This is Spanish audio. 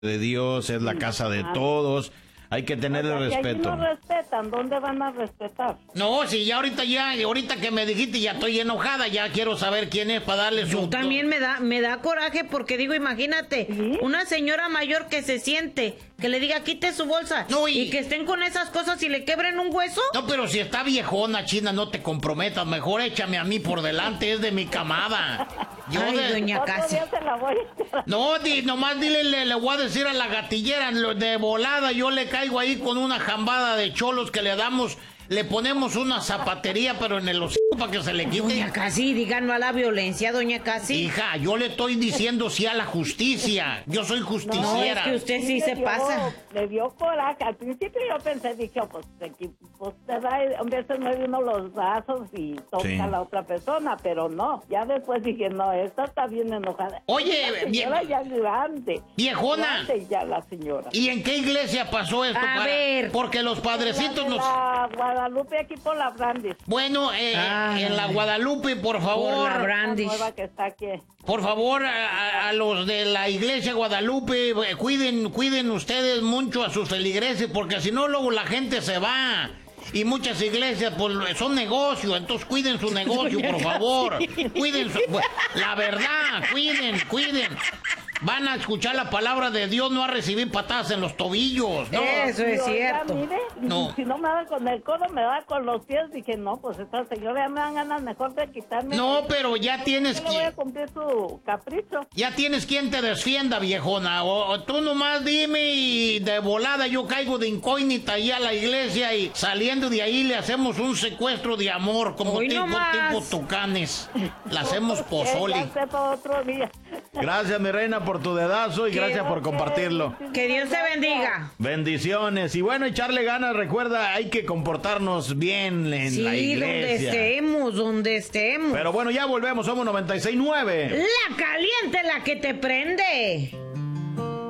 de Dios, es la casa de todos. Hay que tenerle respeto. Si no respetan, ¿dónde van a respetar? No, si ya ahorita que me dijiste ya estoy enojada, ya quiero saber quién es para darle su... Yo también me da coraje porque digo, imagínate, ¿sí? Una señora mayor que se siente, que le diga quite su bolsa, no, y que estén con esas cosas y le quebren un hueso. No, pero si está viejona, China, no te comprometas, mejor échame a mí por delante, es de mi camada. Doña Casi. No, nomás dile, le voy a decir a la gatillera, de volada, yo le caigo ahí con una jambada de cholos que le damos, le ponemos una zapatería, pero en el hocico para que se le quite. Doña Casi, diga no a la violencia, doña Casi. Hija, yo le estoy diciendo sí a la justicia, yo soy justiciera. No, es que usted sí se pasa. Le dio coraje, al principio yo pensé, dije, pues te da, a veces me dio uno los brazos y toca a la otra persona, pero no, ya después dije, no, esta está bien enojada. Oye, señora ya grande. Viejona. Grande ya la señora. ¿Y en qué iglesia pasó esto? A ver. Porque los padrecitos nos... Guadalupe, aquí por la Brandis. Bueno, en la Guadalupe, por favor. Por la Brandis. La nueva que está aquí. Por favor, a los de la iglesia Guadalupe, cuiden ustedes mucho a sus feligreses, porque si no, luego la gente se va. Y muchas iglesias, pues, son negocios, entonces cuiden su negocio, por favor. Cuiden la verdad, cuiden. Van a escuchar la palabra de Dios, no a recibir patadas en los tobillos, ¿no? Eso es cierto. Mire, no. Si no me da con el codo, me da con los pies. Dije, no, pues esta señora ya me dan ganas mejor de quitarme. No, pero ya tienes que... voy a cumplir su capricho. Ya tienes quien te defienda, viejona. O tú nomás dime y de volada yo caigo de incógnita ahí a la iglesia y saliendo de ahí le hacemos un secuestro de amor, como tipo tucanes. Le hacemos pozole. Ya para otro día. Gracias, mi reina, por tu dedazo y gracias por compartirlo. Que Dios te bendiga. Bendiciones. Y bueno, echarle ganas, recuerda, hay que comportarnos bien en la iglesia. Donde estemos. Pero bueno, ya volvemos, somos 96.9. La caliente, la que te prende.